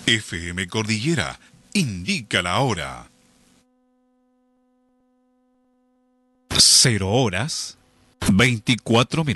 FM Cordillera indica la hora. 0 horas 24 minutos.